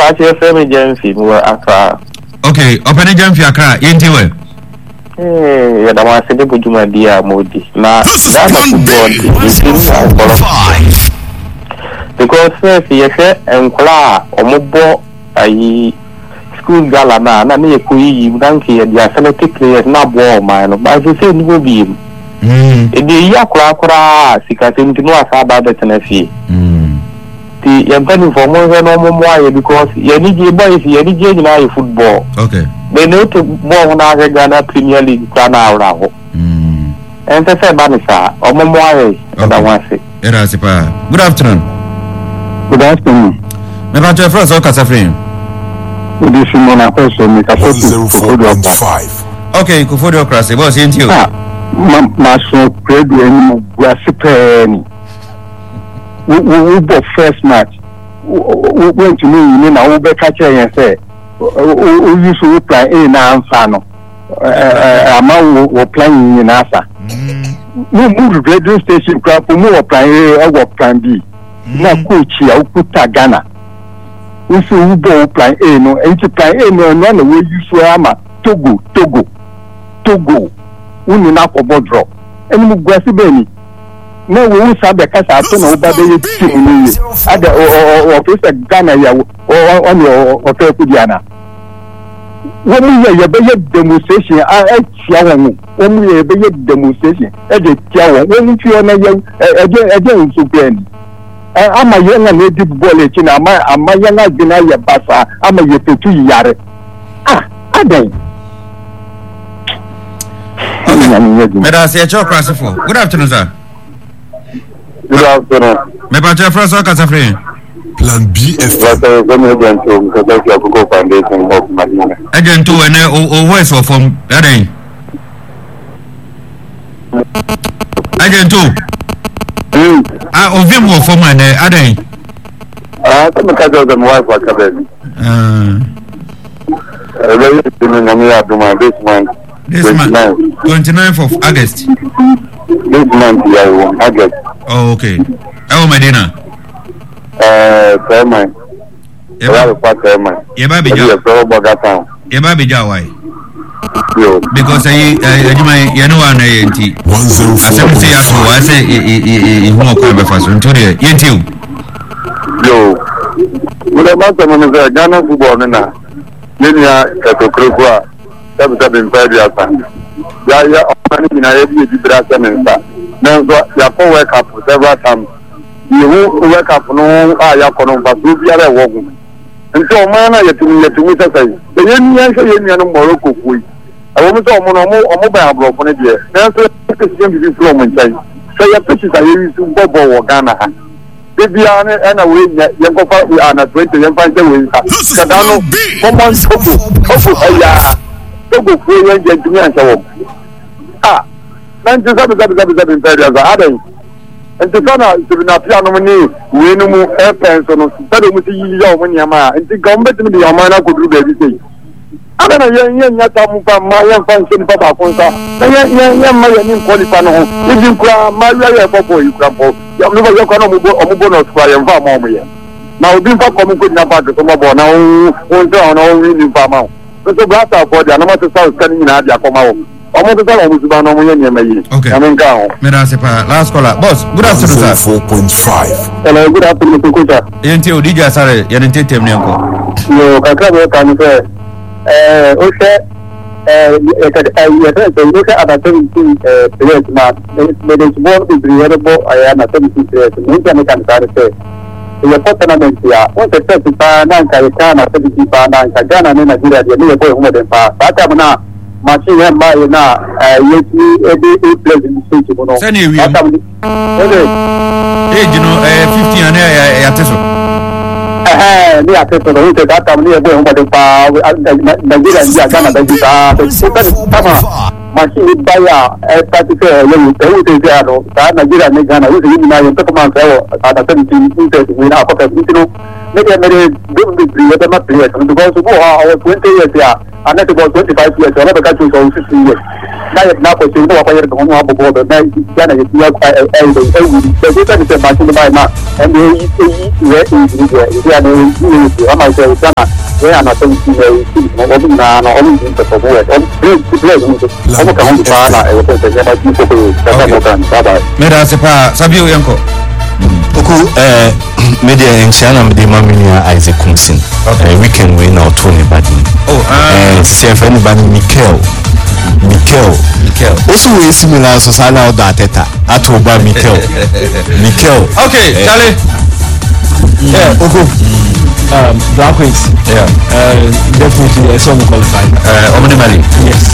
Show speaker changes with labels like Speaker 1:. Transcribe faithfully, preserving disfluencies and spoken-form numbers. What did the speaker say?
Speaker 1: patch F M agency were Accra.
Speaker 2: Okay, open agency Accra, Yentiwe.
Speaker 1: Eh, the one said the Juma Dia Modi. Now, that's a football because first, yes, and Kla or Mobo, I school gala na na me kuyi danki ya dia selected players na ball man but you say no be mm e dey yakura kura sikatin tinu asaba da tenafi mm ti ya bani for mo no mo mo because ya ni je boys ya ni je na football
Speaker 2: okay
Speaker 1: they know to ball na ga Ghana Premier League kana awra ho mm and say bani sa o mo mo aye da wanse
Speaker 2: era sipa good afternoon
Speaker 1: good afternoon
Speaker 2: me ba je friends o kasafrin
Speaker 1: this morning person make a photo
Speaker 3: five.
Speaker 2: Okay, Kufodio Krasi, boss into you.
Speaker 1: Ah, my so pray do any gossiping. We we we first match. We went to me, you know, we be catch and say, we used to play A na Ansano. Uh, amount we playing in Asa. We move radio station crap, we move playing A or plan B. Na coach ya ukuta Ghana. We see who ball plan A no, and to plan A no, and the way you swear, ama Togo, Togo, Togo. We need not over drop. And we go see Benny. No, we will have the cash out on over the team. Other or officer Ghana or on your hotel Kudiana. When we have a demonstration, I actually when we have a demonstration, I just tell when you are again, again, so Benny. I'm a young and native bullet in a my young Ginaya Bassa. I'm a yetu yare. Ah, I don't.
Speaker 2: Medasi Echo Crasifo. Good afternoon, sir.
Speaker 1: Good afternoon.
Speaker 2: Me pa je friends o kasafrin.
Speaker 3: Plan B F
Speaker 1: What are you going to do? Because I have to go foundation of Madina.
Speaker 2: Agent two and o voice of from Aden. Agent two. Ah, ovim wo for man Aden.
Speaker 1: Ah, some kind of them wife for Kabel.
Speaker 2: Uh,
Speaker 1: Uh, very soon I'm here to my this month.
Speaker 2: this month, twenty-ninth of August.
Speaker 1: This month, yeah, August.
Speaker 2: Oh, okay. Oh, Medina.
Speaker 1: Uh, Fairman.
Speaker 2: Yeba,
Speaker 1: Well, part Fairman.
Speaker 2: yeba
Speaker 1: Yeah,
Speaker 2: bija,
Speaker 1: so Boga town.
Speaker 2: yeba bija why?
Speaker 1: Yo.
Speaker 2: Because I, I, I, you know, I'm a T.
Speaker 3: one zero
Speaker 2: I
Speaker 3: four
Speaker 2: say,
Speaker 3: point
Speaker 2: I say, I
Speaker 3: five.
Speaker 2: say, he won't come back fast. Until the Yentiu.
Speaker 1: Yo. Well, I'm not someone who's a Ghana football now. Yenya Katokroa. That's what I've been very often. Yeah, yeah, I'm in a heavy drastic and stuff. Now, you have to wake up several times. You won't wake up no, I have to but you be a woman. And so, man, I have to meet you say, the Indian Indian Morocco. I want to know more mobile block on it. That's what the same is from and say. So, your pictures are used to Bobo or Ghana. If you are and away, young papa, we are not twenty and find the way. Sadano, common Togo, Togo, yeah, Togo, free and gentlemen and so on. Ah, ninety-seven, seven, seven, seven, seven, seven, and the son to be not piano money, we no more airplanes on Saturday with you when you're my and the government to be a man could do everything. I don't know, young, young, young, my young function, Papa Fonsa, young, young, young, my young qualifier. If you cry, my young papa, you crumble. You never look on a bonus for your farm. Now, being for coming good enough to come about now, won't down all reading farm. But the brass are for the animal south standing in Adia come out. Almost the time was about no million.
Speaker 2: Okay.
Speaker 1: I mean, go.
Speaker 2: Medasipa, last caller. Boss, good afternoon, sir.
Speaker 3: four point five.
Speaker 1: Hello, good afternoon, Kukuta.
Speaker 2: Yentiu, D J Sare, Yaninte Temnianko.
Speaker 1: You can't come here. Uh, okay. Uh, you look at a seventeen players, but there is one is reliable. I am a seventeen players. We can say. The tournament here, what the thirty pound and Kayakana, seventy pound and Kagana, and Nigeria, the new boy who then pass. That time now, machine and buy now, yet every place in the city.
Speaker 2: Send you. Hey, you know, fifty and I attest.
Speaker 1: Eh, ni ate to do te data ni ebo ngba de pa Nigeria ndia Ghana da ji ta so kama machine buyer e practice e le te u te ya no ta Nigeria ni Ghana u ni na yo to ma se o ta ta ten tin te ni na ko te ni no ne ke mere do bi pri e ma pri e so because go ha o twenty years ya ana te go twenty-five years ona be ka chu so sixty years na ye na ko chu ko pa ye ko mo abo go na Ghana ye ya e e e u de te te machine buyer ma and you you you you you are going to where I'm attending to the only man or only the forward. I'm going to buy a bye.
Speaker 2: Meda sepa Sabio Yanko.
Speaker 4: Oku eh media ensiana mede maminia Isaac Kunsin. Okay, weekend we now Tony Badin.
Speaker 2: Oh,
Speaker 4: eh C F anybody Mikel. Mikel.
Speaker 2: Mikel.
Speaker 4: Also we similar so sala odateta. Atoba Mikel. Mikel.
Speaker 2: Okay, Charlie.
Speaker 5: Yeah, Oku. Um, Black Queens.
Speaker 2: Yeah.
Speaker 5: Uh, definitely a song qualified.
Speaker 2: Uh, Omni Mali.
Speaker 5: Yes.